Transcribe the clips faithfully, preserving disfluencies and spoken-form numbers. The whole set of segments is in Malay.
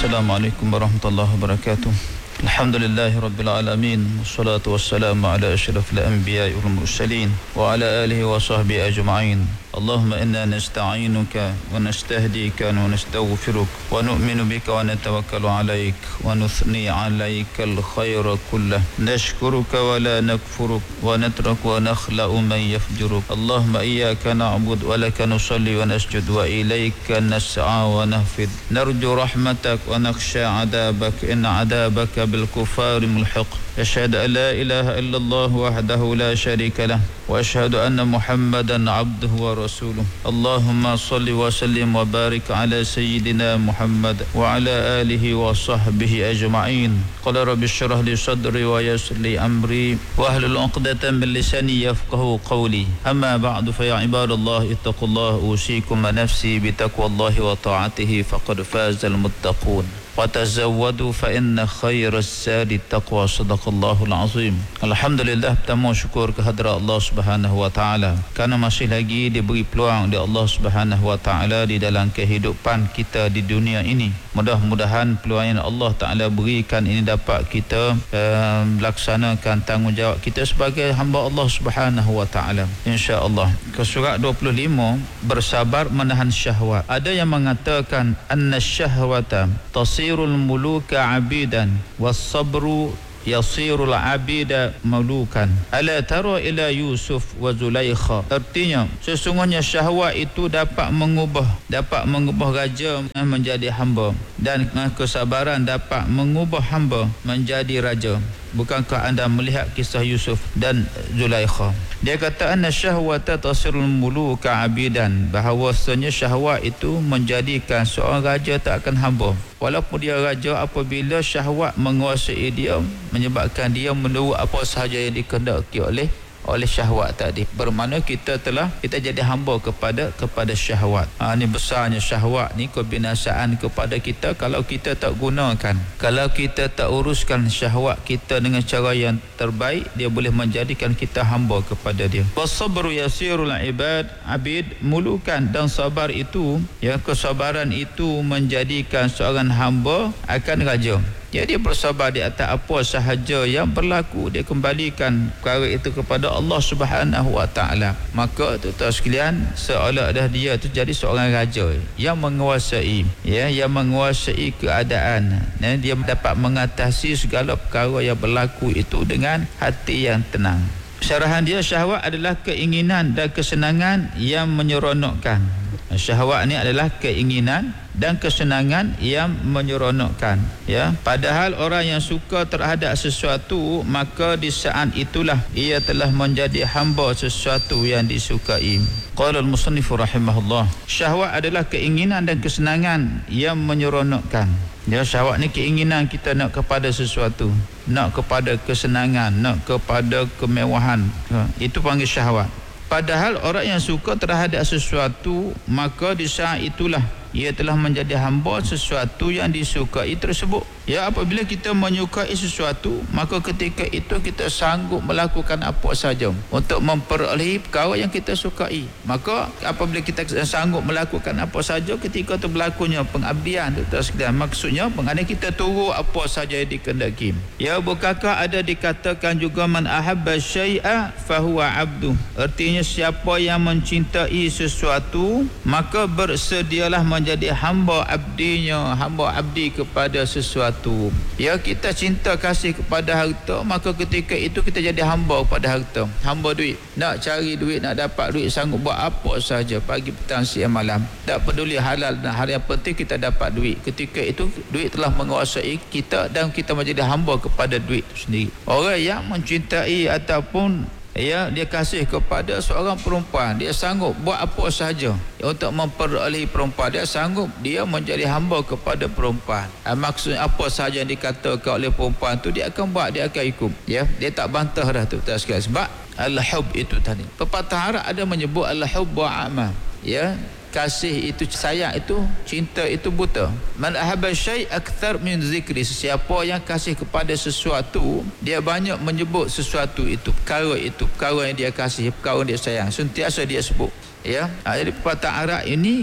Assalamualaikum warahmatullahi wabarakatuh. Alhamdulillahi rabbil alamin, wassalatu wassalamu ala asyrafil anbiya'i wal mursalin wa ala alihi wa sahbihi ajma'in. Allahumma inna nasta'inuka wa nastahdika wa nastaghfiruk wa nu'minu bika wa natawakkalu 'alaik wa nuthni 'alaika al-khayra kullah. Nashkuruka wa la nakfuruk wa natruku wa nakhla'u man yafjuruk. Allahumma iyyaka na'budu wa laka nusalli wa nasjud wa ilayka nas'a wa nahfid. Narju rahmatak wa nakhsha 'adabak inna 'adabaka bil kufari mulhiq. Asyhadu an la ilaha illallah wahdahu la syarika lah wa asyhadu anna Muhammadan 'abduhu wa rasuluh. Allahumma salli wa sallim wa barik ala sayyidina Muhammad wa ala alihi wa sahbihi ajma'in. Qala rabbi shrah li sadri wa yassir li amri wa hlul 'uqdatam min lisani yafqahu qawli. Amma ba'du, fa ya ibadallah ittaqullaha usikum wa nafsi bi taqwallahi wa ta'atihi faqad fazal muttaqun. Wa tazawwadu fa inna khairaz zadi taqwa. Sadaqallahul azim. Alhamdulillah, pertama syukur kehadrat Allah Subhanahu wa taala kerana masih lagi diberi peluang oleh Allah Subhanahu wa taala di dalam kehidupan kita di dunia ini. Mudah-mudahan peluang yang Allah taala berikan ini dapat kita uh, melaksanakan tanggungjawab kita sebagai hamba Allah Subhanahu wa taala, insya-Allah. Ke surat dua puluh lima, bersabar menahan syahwat. Ada yang mengatakan anna syahwata tasirul muluka abidan was sabru yasirul abida malukan. Ala tara ila Yusuf wa Zulaikha. Artinya, sesungguhnya syahwat itu dapat mengubah dapat mengubah raja menjadi hamba, dan kesabaran dapat mengubah hamba menjadi raja. Bukankah anda melihat kisah Yusuf dan Zulaikha? Dia kata anna syahwata tasirul muluka abidan, bahawasanya syahwat itu menjadikan seorang raja tak akan hamba. Walaupun dia raja, apabila syahwat menguasai dia, menyebabkan dia menurut apa sahaja yang dikehendaki oleh oleh syahwat tadi, bermakna kita telah kita jadi hamba kepada kepada syahwat. Ha, ni besarnya syahwat ni, kebinasaan kepada kita kalau kita tak gunakan, kalau kita tak uruskan syahwat kita dengan cara yang terbaik, dia boleh menjadikan kita hamba kepada dia. Wasabru yasirul ibad abid mulukan, dan sabar itu, ya, kesabaran itu menjadikan seorang hamba akan raja. Ya, dia bersabar di atas apa sahaja yang berlaku, dia kembalikan perkara itu kepada Allah Subhanahu wa taala. Maka tuan-tuan sekalian, seolah dah dia tu jadi seorang raja yang menguasai, ya, yang menguasai keadaan. Ya, dia dapat mengatasi segala perkara yang berlaku itu dengan hati yang tenang. Syarahan dia, syahwat adalah keinginan dan kesenangan yang menyeronokkan. Syahwat ni adalah keinginan dan kesenangan yang menyeronokkan, ya. Padahal orang yang suka terhadap sesuatu, maka di saat itulah ia telah menjadi hamba sesuatu yang disukai. Qala al-musannif rahimahullah, syahwat adalah keinginan dan kesenangan yang menyeronokkan. Ya, syahwat ni keinginan kita nak kepada sesuatu, nak kepada kesenangan, nak kepada kemewahan, itu panggil syahwat. Padahal orang yang suka terhadap sesuatu, maka di saat itulah ia telah menjadi hamba sesuatu yang disukai tersebut. Ya, apabila kita menyukai sesuatu, maka ketika itu kita sanggup melakukan apa saja untuk memperolehi perkara yang kita sukai. Maka apabila kita sanggup melakukan apa saja, ketika itu berlakunya pengabdian, tuan-tuan sekalian, maksudnya pengabdian kita turut apa saja yang dikehendaki. Ya, bukankah ada dikatakan juga man ahabba syai'a fahuwa abdu. Artinya, siapa yang mencintai sesuatu, maka bersedialah menjadi hamba abdinya, hamba abdi kepada sesuatu. Ya, kita cinta kasih kepada harta, maka ketika itu kita jadi hamba kepada harta, hamba duit. Nak cari duit, nak dapat duit, sanggup buat apa saja, pagi, petang, siang, malam, tak peduli halal dan haram, yang penting kita dapat duit. Ketika itu duit telah menguasai kita dan kita menjadi hamba kepada duit itu sendiri. Orang yang mencintai ataupun, ya, dia kasih kepada seorang perempuan, dia sanggup buat apa sahaja untuk memperolehi perempuan, dia sanggup dia menjadi hamba kepada perempuan. Ha, maksud apa sahaja yang dikatakan oleh perempuan tu, dia akan buat, dia akan ikut. Ya, dia tak bantah dah tu, tak sekali. Sebab al-hub itu tadi, pepatah Arab ada menyebut al-hub wa'ama. Ya, kasih itu, sayang itu, cinta itu buta. Man ahabba syai' akthar min zikri. Siapa yang kasih kepada sesuatu, dia banyak menyebut sesuatu itu, perkara itu, perkara yang dia kasih, perkara yang dia sayang, sentiasa dia sebut. Ya, ha, jadi pepatah Arab ini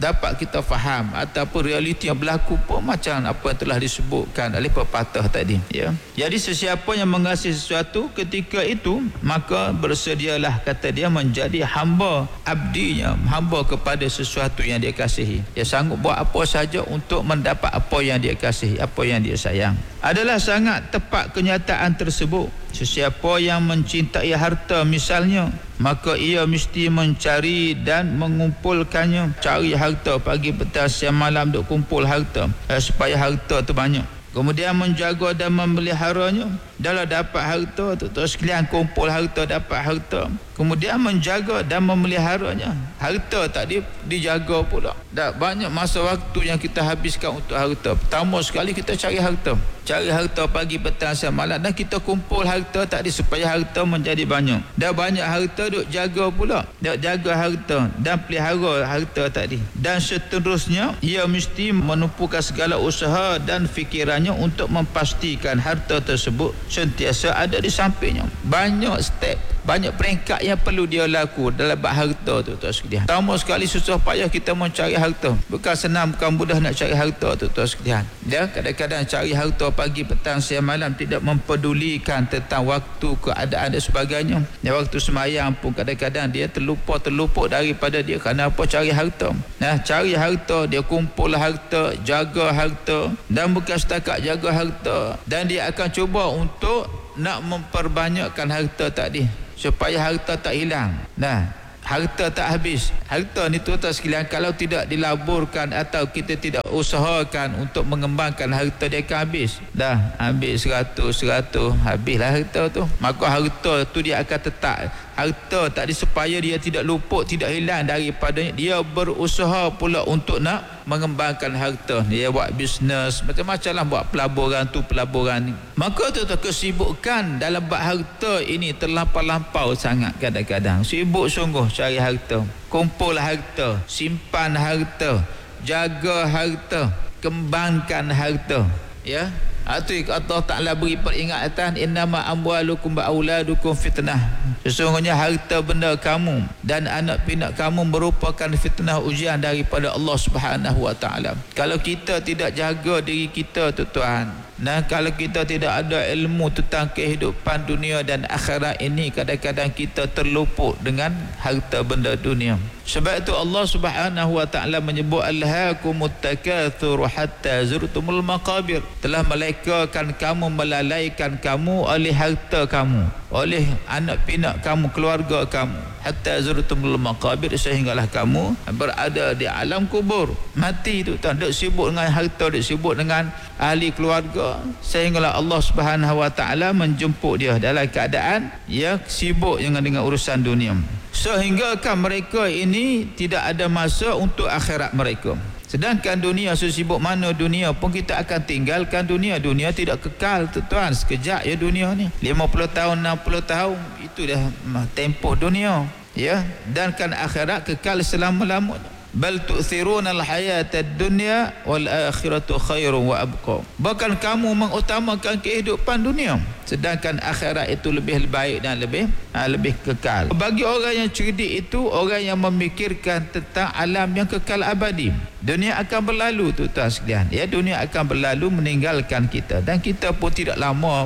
dapat kita faham ataupun realiti yang berlaku pun macam apa yang telah disebutkan oleh pepatah tadi, ya. Jadi sesiapa yang mengasihi sesuatu ketika itu, maka bersedialah, kata dia, menjadi hamba abdinya, hamba kepada sesuatu yang dia kasihi. Dia sanggup buat apa saja untuk mendapat apa yang dia kasihi, apa yang dia sayang. Adalah sangat tepat kenyataan tersebut. Sesiapa yang mencintai harta misalnya, maka ia mesti mencari dan mengumpulkannya. Cari harta pagi, petang, siang, malam, duk kumpul harta eh, supaya harta tu banyak. Kemudian menjaga dan memeliharanya. Dalam dapat harta tu, terus sekalian kumpul harta, dapat harta, kemudian menjaga dan memeliharanya. Harta tak di, dijaga pula. Dah banyak masa waktu yang kita habiskan untuk harta. Pertama sekali kita cari harta, cari harta pagi, petang, siang, malam, dan kita kumpul harta tadi supaya harta menjadi banyak. Dah banyak harta, duk jaga pula, duk jaga harta dan pelihara harta tadi. Dan seterusnya, ia mesti menumpukan segala usaha dan fikirannya untuk memastikan harta tersebut sentiasa ada di sampingnya. Banyak step, banyak peringkat yang perlu dia laku dalam bab harta tu, tuan sekalian. Pertama sekali, susah payah kita mencari harta. Bukan senang, bukan mudah nak cari harta tu, tuan sekalian. Dia kadang-kadang cari harta pagi, petang, siang, malam, tidak mempedulikan tentang waktu, keadaan dan sebagainya. Dia waktu semayang pun kadang-kadang dia terlupa terluput daripada dia. Kerana apa? Cari harta. Nah, cari harta, dia kumpul harta, jaga harta, dan bukan setakat jaga harta, dan dia akan cuba untuk untuk nak memperbanyakkan harta tadi supaya harta tak hilang. Nah, harta tak habis. Harta ni tuan-tuan sekalian, kalau tidak dilaburkan atau kita tidak usahakan untuk mengembangkan harta, dia akan habis. Dah ambil seratus seratus, habislah harta tu. Maka harta tu dia akan tetap. Harta tadi supaya dia tidak luput, tidak hilang daripadanya, dia berusaha pula untuk nak mengembangkan harta. Dia buat bisnes, macam-macam lah, buat pelaburan tu, pelaburan ni. Maka tu tu kesibukan dalam bab harta ini terlampau-lampau sangat kadang-kadang. Sibuk sungguh cari harta, kumpul harta, simpan harta, jaga harta, kembangkan harta, ya. Itu Allah Ta'ala beri peringatan, innama amwalukum wa auladukum fitnah. Sesungguhnya harta benda kamu dan anak pinak kamu merupakan fitnah, ujian daripada Allah Subhanahu wa Ta'ala. Kalau kita tidak jaga diri kita tu tuan, nah, kalau kita tidak ada ilmu tentang kehidupan dunia dan akhirat ini, kadang-kadang kita terluput dengan harta benda dunia. Sebab itu Allah Subhanahu wa Ta'ala menyebut alhaakumut takatsur hatta zurtumul maqabir. Telah melekakan kamu, melalaikan kamu oleh harta kamu, oleh anak pinak kamu, keluarga kamu, hatta zurtumul maqabir, sehinggalah kamu berada di alam kubur. Mati tu tuan, duk sibuk dengan harta, duk sibuk dengan ahli keluarga, sehinggalah Allah Subhanahu wa Ta'ala menjemput dia dalam keadaan ya sibuk dengan dengan urusan dunia, sehingga kan mereka ini tidak ada masa untuk akhirat mereka. Sedangkan dunia, sesibuk mana dunia pun kita akan tinggalkan dunia. Dunia tidak kekal tuan, sekejap ya dunia ni, lima puluh tahun, enam puluh tahun, itu dah tempoh dunia, ya. Dan kan akhirat kekal selama-lamanya. Bal tu'thiruna al-hayata ad-dunya wal akhiratu khairun wa abqa. Bahkan kamu mengutamakan kehidupan dunia, sedangkan akhirat itu lebih baik dan lebih ha, lebih kekal. Bagi orang yang cerdik itu, orang yang memikirkan tentang alam yang kekal abadi. Dunia akan berlalu tuan sekalian, ya, dunia akan berlalu meninggalkan kita, dan kita pun tidak lama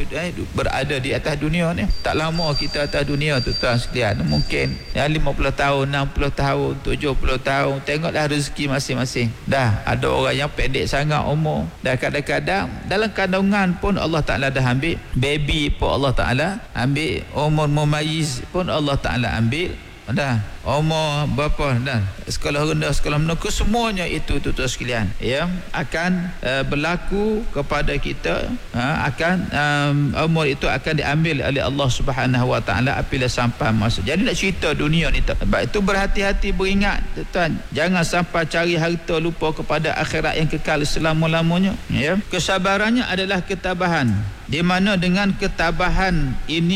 berada di atas dunia ni. Tak lama kita atas dunia tuan sekalian, mungkin ya lima puluh tahun, enam puluh tahun, tujuh puluh tahun. Tengoklah rezeki masing-masing. Dah ada orang yang pendek sangat umur, dah kadang-kadang dalam kandungan pun Allah Ta'ala dah ambil, baby pun Allah Ta'ala ambil, umur mumayyiz pun Allah Ta'ala ambil, dah umur berapa, dah sekolah rendah, sekolah menengah, semuanya itu tuan sekalian, ya, akan uh, berlaku kepada kita, uh, akan um, umur itu akan diambil oleh Allah Subhanahu wa Ta'ala apabila sampai masa. Jadi nak cerita dunia ni, sebab itu berhati-hati, beringat tuan, jangan sampai cari harta lupa kepada akhirat yang kekal selama-lamanya, ya. Kesabarannya adalah ketabahan, di mana dengan ketabahan inilah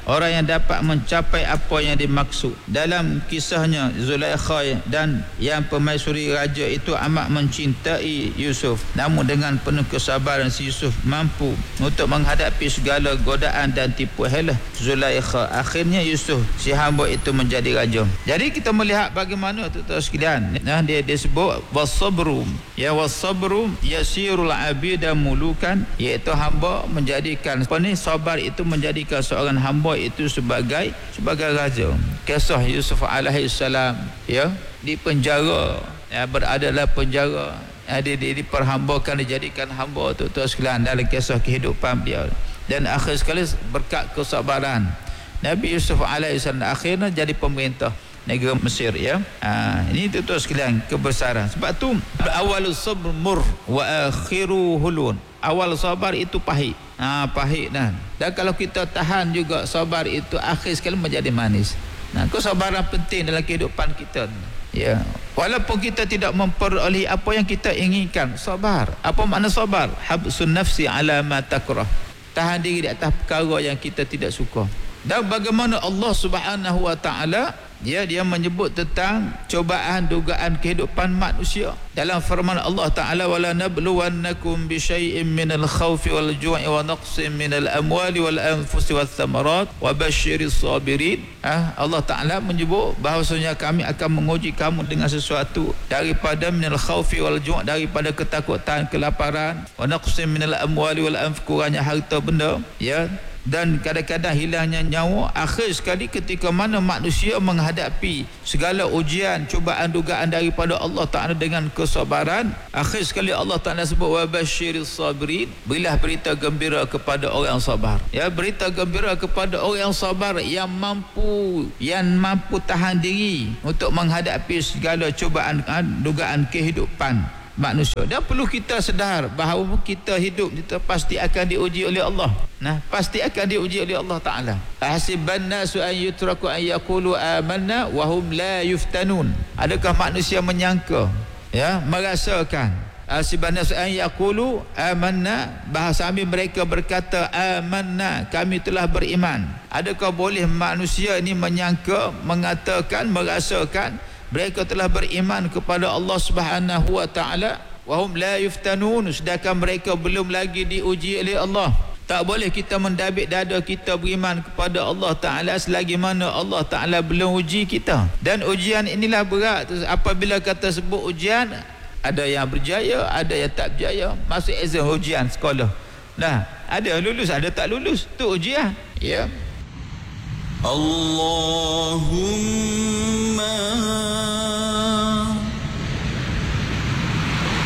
orang yang dapat mencapai apa yang dimaksud. Dalam kisahnya Zulaikha dan yang permaisuri raja itu amat mencintai Yusuf, namun dengan penuh kesabaran si Yusuf mampu untuk menghadapi segala godaan dan tipu hela Zulaikha. Akhirnya Yusuf si hamba itu menjadi raja. Jadi kita melihat bagaimana tuan-tuan sekalian, nah dia disebut wasabru, ya wasabru yasirul abida mulukan, iaitu hamba menjadikan apa ni, sabar itu menjadikan seorang hamba itu sebagai sebagai raja. Kisah Yusuf alaihi salam, ya, di penjara, ya, berada dalam penjara, ya, dia, dia diperhambakan, dijadikan hamba tuan-tuan sekalian dalam kisah kehidupan dia. Dan akhir sekali berkat kesabaran Nabi Yusuf alaihi salam akhirnya jadi pemerintah negara Mesir, ya. Ha, ini tuan-tuan sekalian kebesaran. Sebab tu awalus sabr mur wa akhiru hulun. Awal sabar itu pahit. Ha, pahit dah. Dan kalau kita tahan juga sabar itu, akhir sekali menjadi manis. Nah, kesabaran penting dalam kehidupan kita. Ya. Walaupun kita tidak memperoleh apa yang kita inginkan, sabar. Apa makna sabar? Habsun nafsi ala ma takrah. Tahan diri di atas perkara yang kita tidak suka. Dan bagaimana Allah Subhanahu wa taala, ya, dia menyebut tentang cobaan dugaan kehidupan manusia dalam firman Allah Taala, wala nabluwannakum bisyai'in minal khawfi wal ju'i wa naqsin minal amwali wal anfusi wath thamarat wa basyiris sabirin. Ha, Allah Taala menyebut bahawasanya kami akan menguji kamu dengan sesuatu daripada minal khawfi wal ju', daripada ketakutan, kelaparan, wa naqsin minal amwali wal anfusi, kurangnya harta benda, ya, dan kadang-kadang hilangnya nyawa. Akhir sekali ketika mana manusia menghadapi segala ujian, cubaan, dugaan daripada Allah Ta'ala dengan kesabaran, akhir sekali Allah Ta'ala sebut wa basyiris sabirin, berilah berita gembira kepada orang yang sabar. Ya, berita gembira kepada orang yang sabar, yang mampu yang mampu tahan diri untuk menghadapi segala cubaan, dugaan kehidupan manusia. Dan perlu kita sedar bahawa kita hidup kita pasti akan diuji oleh Allah. Nah, pasti akan diuji oleh Allah Ta'ala. Hasiban nasu an yutraku an yaqulu amanna wa hum la yuftanun. Adakah manusia menyangka, ya, merasakan hasiban nasu an yaqulu amanna, bahasa kami mereka berkata amanna, kami telah beriman. Adakah boleh manusia ini menyangka, mengatakan, merasakan mereka telah beriman kepada Allah Subhanahu wa taala, wa hum la yuftanun, sedangkan mereka belum lagi diuji oleh Allah. Tak boleh kita mendabik dada kita beriman kepada Allah Taala selagi mana Allah Taala belum uji kita. Dan ujian inilah berat. Apabila kata sebut ujian, ada yang berjaya, ada yang tak berjaya. Masuk exam ujian sekolah. Nah, ada lulus, ada tak lulus. Tu ujian. Ya. Allahumma